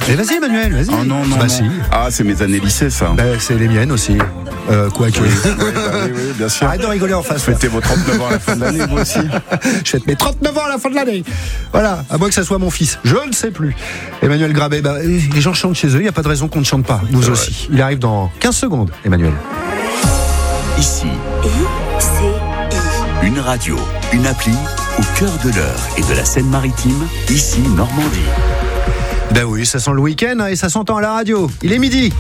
Mais vas-y Emmanuel, vas-y. Oh non. Si. Ah, c'est mes années lycée, ça. C'est les miennes aussi. Quoique. Oui, bien sûr. Arrête de rigoler en face. Fêtez vos 39 ans à la fin de l'année, vous aussi. Je fête mes 39 ans à la fin de l'année. Voilà, à moins que ça soit mon fils. Je ne sais plus. Emmanuel Grabé, les gens chantent chez eux, il n'y a pas de raison qu'on ne chante pas. Nous c'est aussi. Il arrive dans 15 secondes, Emmanuel. Ici, une radio, une appli au cœur de l'Eure et de la Seine-Maritime, ici Normandie. Ben oui, ça sent le week-end et ça s'entend à la radio. Il est midi.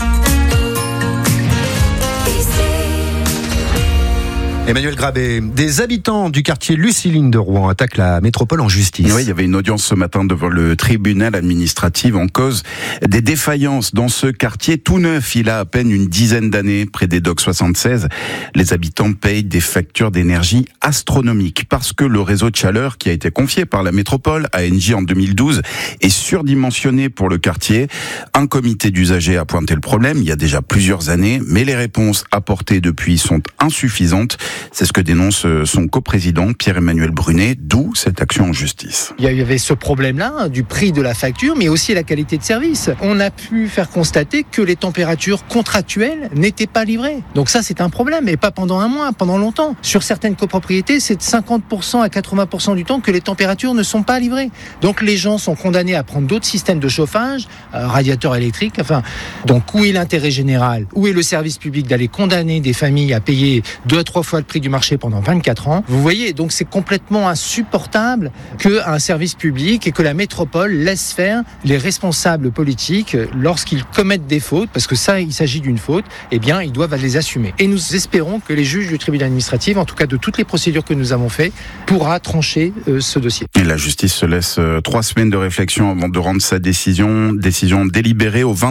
Emmanuel Grabé, des habitants du quartier Luciline de Rouen attaquent la métropole en justice. Oui, il y avait une audience ce matin devant le tribunal administratif en cause des défaillances dans ce quartier tout neuf. Il a à peine une dizaine d'années, près des docks 76. Les habitants payent des factures d'énergie astronomiques parce que le réseau de chaleur qui a été confié par la métropole à Engie en 2012 est surdimensionné pour le quartier. Un comité d'usagers a pointé le problème il y a déjà plusieurs années, mais les réponses apportées depuis sont insuffisantes. C'est ce que dénonce son coprésident Pierre-Emmanuel Brunet, d'où cette action en justice. Il y avait ce problème-là, du prix de la facture, mais aussi la qualité de service. On a pu faire constater que les températures contractuelles n'étaient pas livrées. Donc ça, c'est un problème, et pas pendant un mois, pendant longtemps. Sur certaines copropriétés, c'est de 50% à 80% du temps que les températures ne sont pas livrées. Donc les gens sont condamnés à prendre d'autres systèmes de chauffage, radiateurs électriques, donc où est l'intérêt général? Où est le service public d'aller condamner des familles à payer 2 à 3 fois le prix du marché pendant 24 ans. Vous voyez, donc c'est complètement insupportable qu'un service public et que la métropole laisse faire les responsables politiques lorsqu'ils commettent des fautes, parce que ça, il s'agit d'une faute, ils doivent les assumer. Et nous espérons que les juges du tribunal administratif, en tout cas de toutes les procédures que nous avons faites, pourra trancher ce dossier. Et la justice se laisse 3 semaines de réflexion avant de rendre sa décision délibérée au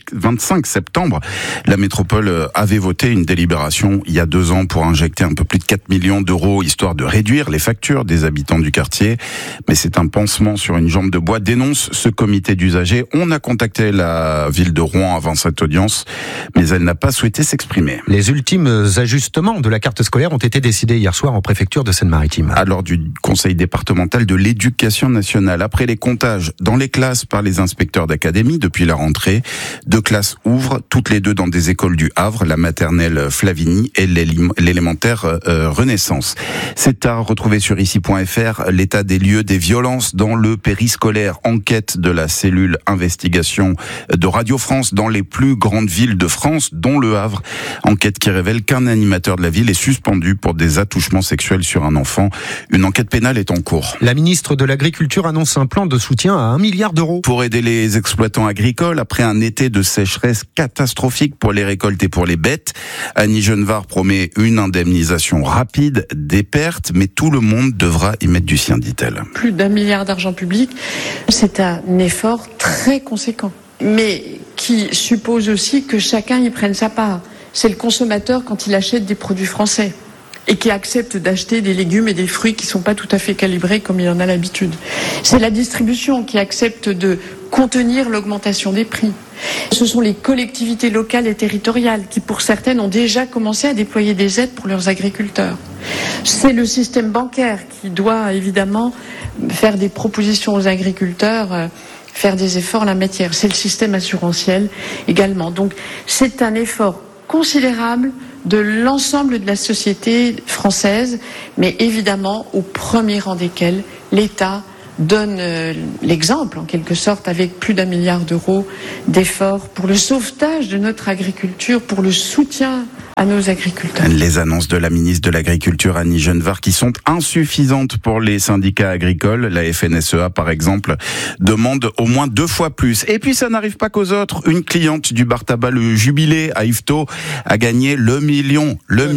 25 septembre. La métropole avait voté une délibération il y a 2 ans pour injecter un peu plus de 4 millions d'euros, histoire de réduire les factures des habitants du quartier. Mais c'est un pansement sur une jambe de bois, dénonce ce comité d'usagers. On a contacté la ville de Rouen avant cette audience, mais elle n'a pas souhaité s'exprimer. Les ultimes ajustements de la carte scolaire ont été décidés hier soir en préfecture de Seine-Maritime. Lors du conseil départemental de l'éducation nationale, après les comptages dans les classes par les inspecteurs d'académie depuis la rentrée, 2 classes ouvrent, toutes les 2 dans des écoles du Havre, la maternelle Flavigny et l'élémentaire Renaissance. C'est à retrouver sur ici.fr, l'état des lieux des violences dans le périscolaire. Enquête de la cellule investigation de Radio France dans les plus grandes villes de France, dont le Havre. Enquête qui révèle qu'un animateur de la ville est suspendu pour des attouchements sexuels sur un enfant. Une enquête pénale est en cours. La ministre de l'Agriculture annonce un plan de soutien à 1 milliard d'euros. Pour aider les exploitants agricoles, après un été de sécheresse catastrophique pour les récoltes et pour les bêtes, Annie Genevard promet une indemnisation rapide des pertes, mais tout le monde devra y mettre du sien, dit-elle. Plus d'1 milliard d'argent public, c'est un effort très conséquent, mais qui suppose aussi que chacun y prenne sa part. C'est le consommateur quand il achète des produits français et qui accepte d'acheter des légumes et des fruits qui ne sont pas tout à fait calibrés comme il en a l'habitude. C'est la distribution qui accepte de contenir l'augmentation des prix. Ce sont les collectivités locales et territoriales qui, pour certaines, ont déjà commencé à déployer des aides pour leurs agriculteurs. C'est le système bancaire qui doit évidemment faire des propositions aux agriculteurs, faire des efforts en la matière. C'est le système assurantiel également. Donc c'est un effort considérable de l'ensemble de la société française, mais évidemment au premier rang desquels l'État donne l'exemple, en quelque sorte, avec plus d'1 milliard d'euros d'efforts pour le sauvetage de notre agriculture, pour le soutien à nos agriculteurs. Les annonces de la ministre de l'Agriculture Annie Genevard qui sont insuffisantes pour les syndicats agricoles. La FNSEA, par exemple, demande au moins 2 fois plus. Et puis ça n'arrive pas qu'aux autres. Une cliente du bar tabac Le Jubilé à Yvetot a gagné le million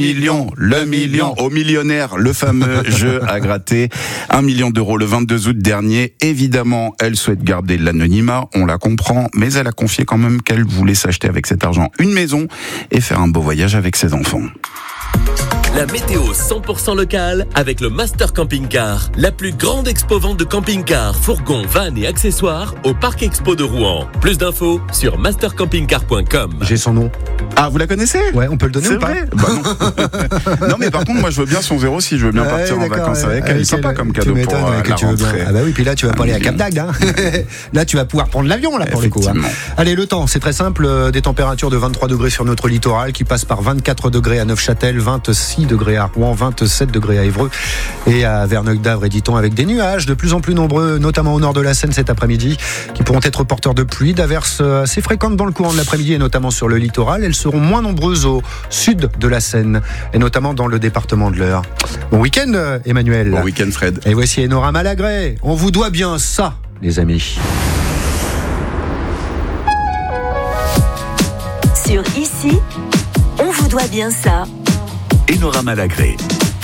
au millionnaire, le fameux jeu à gratter 1 million d'euros le 22 août dernier. Évidemment, elle souhaite garder l'anonymat, on la comprend, mais elle a confié quand même qu'elle voulait s'acheter avec cet argent une maison et faire un beau voyage avec ses enfants. La météo 100% locale avec le Master Camping Car. La plus grande expo-vente de camping-cars, fourgons, vannes et accessoires au Parc Expo de Rouen. Plus d'infos sur mastercampingcar.com. J'ai son nom. Ah, vous la connaissez? Ouais, on peut le donner C'est ou pas? vrai? Bah non. Non, mais par contre, moi, je veux bien son 06. Je veux bien partir en vacances avec elle. C'est sympa comme cadeau pour la rentrée. Ah bah oui, puis là, tu vas pas aller à Cap d'Agde. Hein. Là, tu vas pouvoir prendre l'avion, là, pour le coup. Hein. Allez, le temps, c'est très simple. Des températures de 23 degrés sur notre littoral qui passent par 24 degrés à Neufchâtel, 26 degrés à Rouen, 27 degrés à Évreux et à Verneuil-d'Avre et Diton, avec des nuages de plus en plus nombreux, notamment au nord de la Seine cet après-midi, qui pourront être porteurs de pluie, d'averses assez fréquentes dans le courant de l'après-midi et notamment sur le littoral. Elles seront moins nombreuses au sud de la Seine et notamment dans le département de l'Eure. Bon week-end, Emmanuel. Bon week-end, Fred. Et voici Enora Malagré. On vous doit bien ça, les amis. Sur Ici, on vous doit bien ça. Enora Malagré.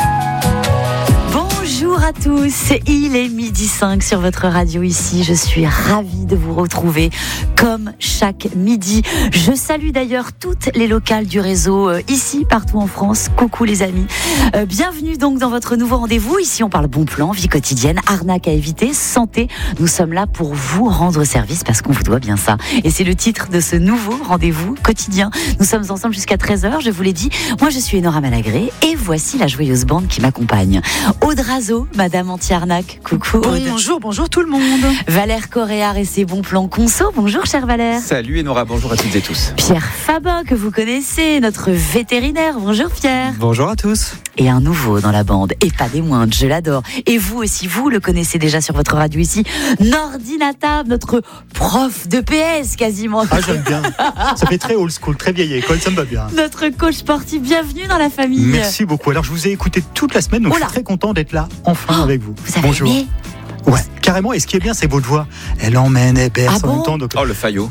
Bonjour à tous, il est 12h05 sur votre radio Ici. Je suis ravie de vous retrouver comme chaque midi. Je salue d'ailleurs toutes les locales du réseau Ici, partout en France. Coucou les amis. Bienvenue donc dans votre nouveau rendez-vous. Ici, on parle bon plan, vie quotidienne, arnaque à éviter, santé. Nous sommes là pour vous rendre service parce qu'on vous doit bien ça. Et c'est le titre de ce nouveau rendez-vous quotidien. Nous sommes ensemble jusqu'à 13h, je vous l'ai dit. Moi, je suis Enora Malagré et voici la joyeuse bande qui m'accompagne. Aude Razo, Madame Anti-Arnaque. Coucou Aude. Bonjour tout le monde. Valère Coréard et ses bons plans conso. Bonjour cher Valère. Salut Enora, bonjour à toutes et tous. Pierre Fabin que vous connaissez, notre vétérinaire. Bonjour Pierre. Bonjour à tous. Et un nouveau dans la bande, et pas des moindres, je l'adore. Et vous aussi, vous le connaissez déjà sur votre radio Ici. Nordinata, notre prof de PS quasiment. Ah, j'aime bien. Ça fait très old school, très vieille école, ça me va bien. Notre coach sportif, bienvenue dans la famille. Merci beaucoup. Alors, je vous ai écouté toute la semaine, donc je suis très content d'être là, enfin, avec vous. Vous avez Bonjour. aimé ? Ouais, carrément. Et ce qui est bien, c'est votre voix. Elle emmène, elle berce en même temps. Donc... Oh, le faillot.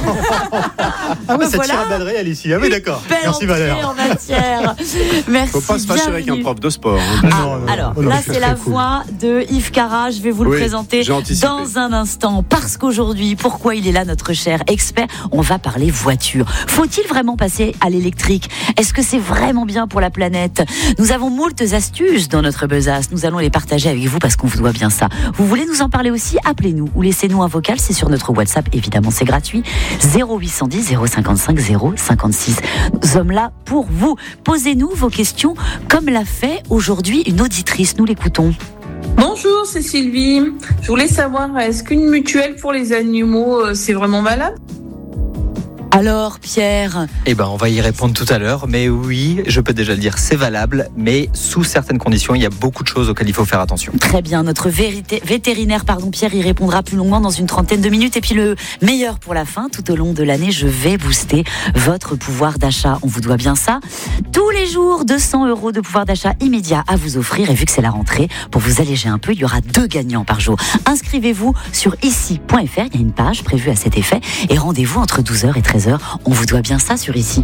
Ah ouais, ça tire à balles réelles ici. Ah oui, d'accord. Merci Valère. En matière. Merci. Faut pas se fâcher avec un prof de sport. Hein. Alors, là, c'est la voix de Yves Cara. Je vais vous le présenter dans un instant. Parce qu'aujourd'hui, pourquoi il est là, notre cher expert ? On va parler voiture. Faut-il vraiment passer à l'électrique ? Est-ce que c'est vraiment bien pour la planète ? Nous avons moult astuces dans notre besace. Nous allons les partager avec vous parce qu'on vous doit bien ça. Vous voulez nous en parler aussi ? Appelez-nous ou laissez-nous un vocal. C'est sur notre WhatsApp, évidemment, c'est gratuit. 0810 055 056. Nous sommes là pour vous. Posez-nous vos questions comme l'a fait aujourd'hui une auditrice. Nous l'écoutons. Bonjour, c'est Sylvie. Je voulais savoir, est-ce qu'une mutuelle pour les animaux, c'est vraiment valable ? Alors Pierre ? Eh ben, on va y répondre tout à l'heure, mais oui, je peux déjà le dire, c'est valable, mais sous certaines conditions, il y a beaucoup de choses auxquelles il faut faire attention. Très bien, notre vétérinaire, Pierre, y répondra plus longuement dans une trentaine de minutes. Et puis le meilleur pour la fin, tout au long de l'année, je vais booster votre pouvoir d'achat. On vous doit bien ça. Tous les jours, 200 € de pouvoir d'achat immédiat à vous offrir. Et vu que c'est la rentrée, pour vous alléger un peu, il y aura 2 gagnants par jour. Inscrivez-vous sur ici.fr, il y a une page prévue à cet effet. Et rendez-vous entre 12h et 13h. On vous doit bien ça sur Ici.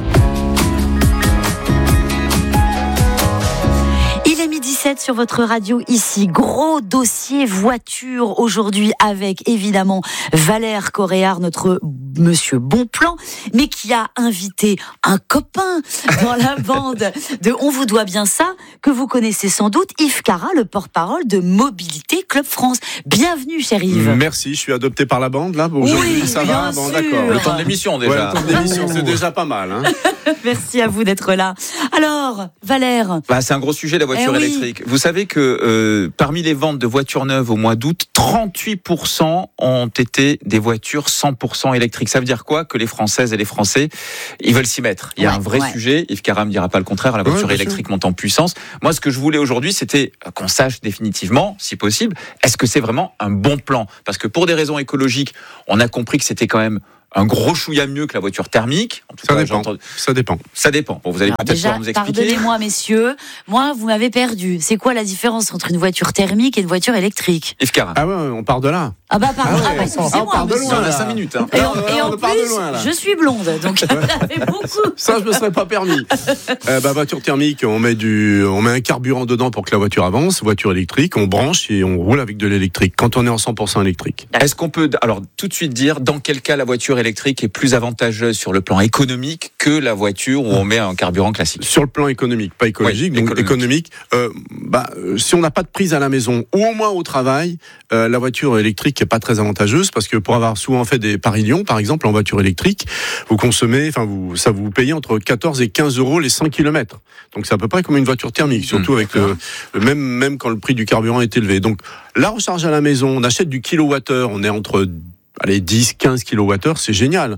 Il est 12h17 sur votre radio Ici. Gros dossier voiture aujourd'hui avec évidemment Valère Coréard, notre monsieur bon plan, mais qui a invité un copain dans la bande de On vous doit bien ça, que vous connaissez sans doute, Yves Cara, le porte-parole de Mobilité Club France. Bienvenue, cher Yves. Merci, je suis adopté par la bande là. Aujourd'hui, oui, ça va. Bon, d'accord. Le temps de l'émission déjà. Ouais, le temps de l'émission, c'est déjà pas mal. Hein. Merci à vous d'être là. Alors, Valère. C'est un gros sujet, la voiture électrique. Vous savez que parmi les ventes de voitures neuves au mois d'août, 38% ont été des voitures 100% électriques. Ça veut dire quoi ? Que les Françaises et les Français, ils veulent s'y mettre. Il y a un vrai sujet. Yves Cara ne dira pas le contraire. La voiture électrique monte en puissance. Moi, ce que je voulais aujourd'hui, c'était qu'on sache définitivement, si possible, est-ce que c'est vraiment un bon plan ? Parce que pour des raisons écologiques, on a compris que c'était quand même un gros chouïa mieux que la voiture thermique. En tout cas, ça dépend. Ça dépend. Bon, vous allez peut-être pouvoir nous expliquer. Pardonnez-moi, messieurs. Moi, vous m'avez perdu. C'est quoi la différence entre une voiture thermique et une voiture électrique ? Yves Cara. Ah ouais, on part de là. Ah bah pardon. Excusez-moi. On part de loin. On a 5 minutes. Hein. Et en plus, je suis blonde, donc ça fait beaucoup. Ça, je me serais pas permis. Voiture thermique, on met un carburant dedans pour que la voiture avance. Voiture électrique, on branche et on roule avec de l'électrique. Quand on est en 100% électrique. Est-ce qu'on peut, alors, tout de suite dire dans quel cas la voiture électrique est plus avantageuse sur le plan économique que la voiture où on met un carburant classique. Sur le plan économique, pas écologique. Oui, donc économique. Si on n'a pas de prise à la maison ou au moins au travail, la voiture électrique n'est pas très avantageuse parce que pour avoir souvent fait des Paris-Lyon, par exemple, en voiture électrique, vous consommez, ça vous payez entre 14 et 15 euros les 100 km. Donc c'est à peu près comme une voiture thermique, surtout avec même quand le prix du carburant est élevé. Donc la recharge à la maison, on achète du kilowattheure, on est entre 10-15 kWh, c'est génial.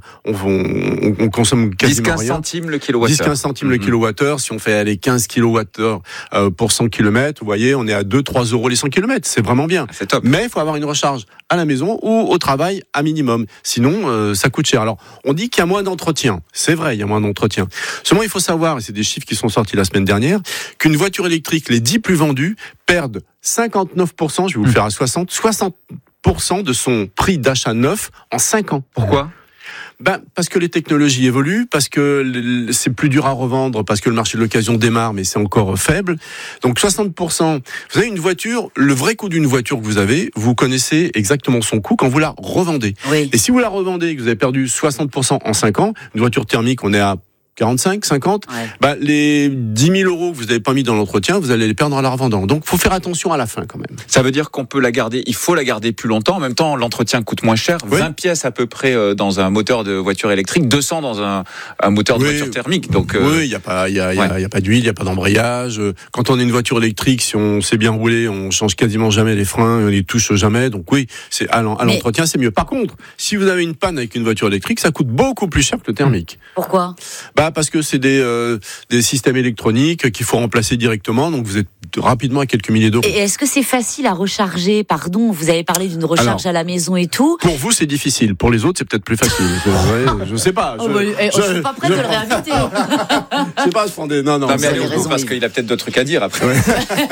On consomme quasiment 10-15 rien. centimes le kilowattheure. 10-15 centimes le kilowattheure. Si on fait 15 kWh pour 100 km, vous voyez, on est à 2-3 euros les 100 km. C'est vraiment bien. C'est top. Mais il faut avoir une recharge à la maison ou au travail à minimum. Sinon, ça coûte cher. Alors, on dit qu'il y a moins d'entretien. C'est vrai, il y a moins d'entretien. Seulement, il faut savoir, et c'est des chiffres qui sont sortis la semaine dernière, qu'une voiture électrique, les 10 plus vendues, perdent 59%, je vais vous le faire à 60% de son prix d'achat neuf en 5 ans. Pourquoi ? Parce que les technologies évoluent, parce que c'est plus dur à revendre, parce que le marché de l'occasion démarre, mais c'est encore faible. Donc 60%. Vous avez une voiture, le vrai coût d'une voiture que vous avez, vous connaissez exactement son coût quand vous la revendez. Oui. Et si vous la revendez et que vous avez perdu 60% en 5 ans, une voiture thermique, on est à 45, 50, les 10 000 euros que vous n'avez pas mis dans l'entretien, vous allez les perdre en la revendant. Donc, il faut faire attention à la fin, quand même. Ça veut dire qu'on peut la garder, il faut la garder plus longtemps. En même temps, l'entretien coûte moins cher. 20 pièces à peu près dans un moteur de voiture électrique, 200 dans un moteur de voiture thermique. Donc, oui, il n'y a pas d'huile, il n'y a pas d'embrayage. Quand on a une voiture électrique, si on sait bien rouler, on change quasiment jamais les freins, on les touche jamais. Donc oui, c'est à l'entretien, c'est mieux. Par contre, si vous avez une panne avec une voiture électrique, ça coûte beaucoup plus cher que le thermique. Pourquoi ? Parce que c'est des systèmes électroniques qu'il faut remplacer directement, donc vous êtes rapidement à quelques milliers d'euros. Et est-ce que c'est facile à recharger ? Pardon, vous avez parlé d'une recharge à la maison et tout. Pour vous, c'est difficile. Pour les autres, c'est peut-être plus facile. Je sais pas. Je suis pas prête de le réinviter. Je sais pas, Fondé. Non, mais allez au bout parce qu'il a peut-être d'autres trucs à dire après. Ouais.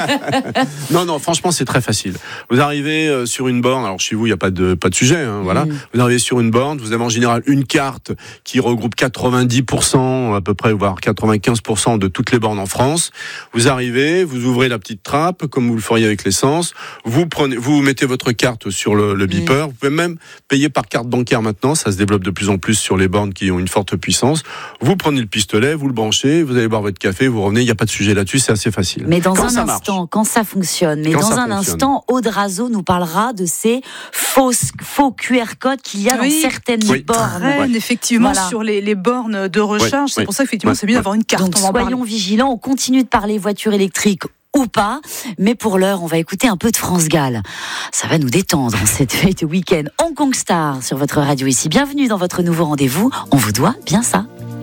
Non, franchement, c'est très facile. Vous arrivez sur une borne. Alors chez vous, il n'y a pas de sujet. Voilà. Vous arrivez sur une borne. Vous avez en général une carte qui regroupe 90% à peu près, voire 95% de toutes les bornes en France. Vous arrivez, vous ouvrez la petite trappe, comme vous le feriez avec l'essence. Vous mettez votre carte sur le beeper. Vous pouvez même payer par carte bancaire maintenant. Ça se développe de plus en plus sur les bornes qui ont une forte puissance. Vous prenez le pistolet, vous le branchez, vous allez boire votre café, vous revenez. Il n'y a pas de sujet là-dessus, c'est assez facile. Mais dans un instant, quand ça fonctionne, Aude Razeau nous parlera de ces faux QR codes qu'il y a dans certaines bornes. Effectivement, sur les bornes de recharge. C'est pour ça qu'effectivement, c'est mieux d'avoir une carte. Donc soyons vigilants, on continue de parler voiture électrique ou pas, mais pour l'heure, on va écouter un peu de France Gall. Ça va nous détendre en cette fête week-end Hong Kong Star sur votre radio ici. Bienvenue dans votre nouveau rendez-vous. On vous doit bien ça.